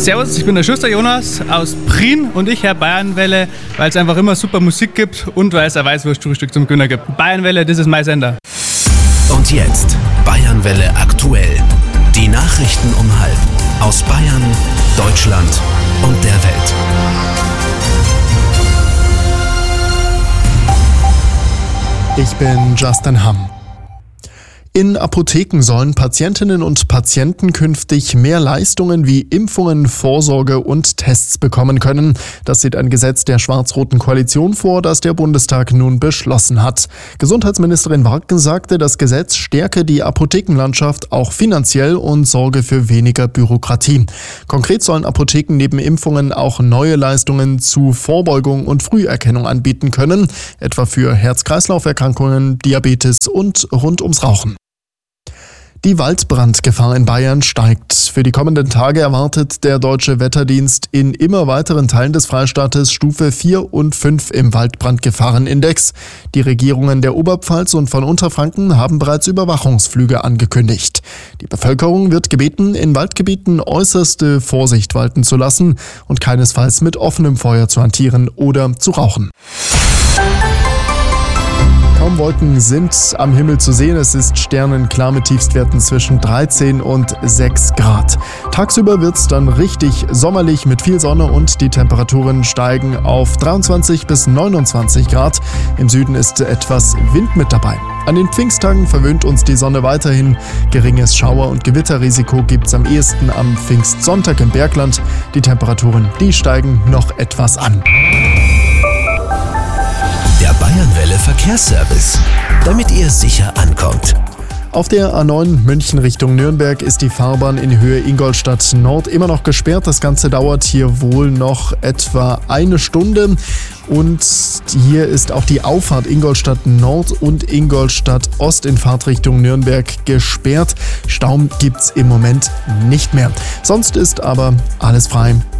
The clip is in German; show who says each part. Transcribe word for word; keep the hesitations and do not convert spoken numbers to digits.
Speaker 1: Servus, ich bin der Schuster Jonas aus Prien und ich höre Bayernwelle, weil es einfach immer super Musik gibt und weil es ein Weißwurstfrühstück zum Gewinner gibt. Bayernwelle, das ist mein Sender.
Speaker 2: Und jetzt Bayernwelle aktuell. Die Nachrichten um halb aus Bayern, Deutschland und der Welt.
Speaker 3: Ich bin Justin Hamm. In Apotheken sollen Patientinnen und Patienten künftig mehr Leistungen wie Impfungen, Vorsorge und Tests bekommen können. Das sieht ein Gesetz der schwarz-roten Koalition vor, das der Bundestag nun beschlossen hat. Gesundheitsministerin Warken sagte, das Gesetz stärke die Apothekenlandschaft auch finanziell und sorge für weniger Bürokratie. Konkret sollen Apotheken neben Impfungen auch neue Leistungen zu Vorbeugung und Früherkennung anbieten können, etwa für Herz-Kreislauf-Erkrankungen, Diabetes und rund ums Rauchen. Die Waldbrandgefahr in Bayern steigt. Für die kommenden Tage erwartet der Deutsche Wetterdienst in immer weiteren Teilen des Freistaates Stufe vier und fünf im Waldbrandgefahrenindex. Die Regierungen der Oberpfalz und von Unterfranken haben bereits Überwachungsflüge angekündigt. Die Bevölkerung wird gebeten, in Waldgebieten äußerste Vorsicht walten zu lassen und keinesfalls mit offenem Feuer zu hantieren oder zu rauchen. Kaum Wolken sind am Himmel zu sehen. Es ist sternenklar mit Tiefstwerten zwischen dreizehn und sechs Grad. Tagsüber wird es dann richtig sommerlich mit viel Sonne und die Temperaturen steigen auf dreiundzwanzig bis neunundzwanzig Grad. Im Süden ist etwas Wind mit dabei. An den Pfingsttagen verwöhnt uns die Sonne weiterhin. Geringes Schauer- und Gewitterrisiko gibt es am ehesten am Pfingstsonntag im Bergland. Die Temperaturen, die steigen noch etwas an.
Speaker 2: Der Bayernwelle Verkehrsservice, damit ihr sicher ankommt.
Speaker 3: Auf der A neun München Richtung Nürnberg ist die Fahrbahn in Höhe Ingolstadt Nord immer noch gesperrt. Das Ganze dauert hier wohl noch etwa eine Stunde. Und hier ist auch die Auffahrt Ingolstadt Nord und Ingolstadt Ost in Fahrtrichtung Nürnberg gesperrt. Stau gibt's im Moment nicht mehr. Sonst ist aber alles frei.